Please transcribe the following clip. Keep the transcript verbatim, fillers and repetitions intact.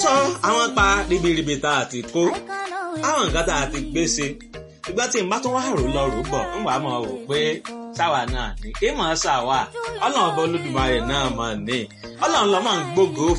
sọ àwọn pa ribiribi tá a ti kó àwọn nǹkan tá a ti gbé ṣe ìgbà tí n bá tún wá rò lọ rò bọ̀ ń wàá mọ̀ wò pé sáwa náà ní kí mọ̀ ọ́ sàwà ọlọ́run bọ́ Olódùmarè náà mọ̀ ní ọlọ́run lọ́mọ ń gbógo